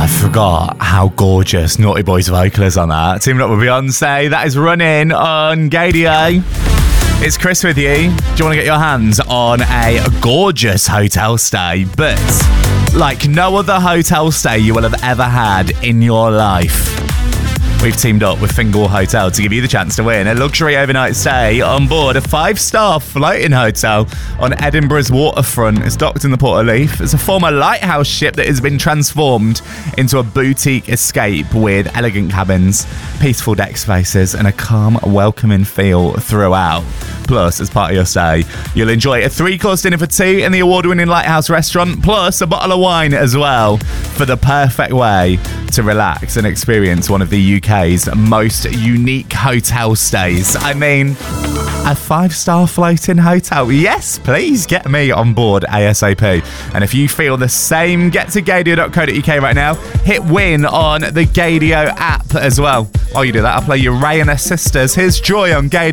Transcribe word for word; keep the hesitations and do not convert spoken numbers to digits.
I forgot how gorgeous Naughty Boy's vocal is on that. Teaming up with Beyonce, that is running on Gaydio. It's Chris with you. Do you want to get your hands on a gorgeous hotel stay, but like no other hotel stay you will have ever had in your life? We've teamed up with Fingal Hotel to give you the chance to win a luxury overnight stay on board a five-star floating hotel on Edinburgh's waterfront. It's docked in the Port of Leith. It's a former lighthouse ship that has been transformed into a boutique escape with elegant cabins, peaceful deck spaces, and a calm, welcoming feel throughout. Plus, as part of your stay, you'll enjoy a three-course dinner for two in the award-winning Lighthouse restaurant, plus a bottle of wine as well, for the perfect way to relax and experience one of the U K's most unique hotel stays. I mean, a five-star floating hotel. Yes, please get me on board ASAP. And if you feel the same, get to gaydio dot co dot uk right now. Hit win on the Gaydio app as well. While you do that, I'll play you Ray and her sisters. Here's Joy on Gaydio.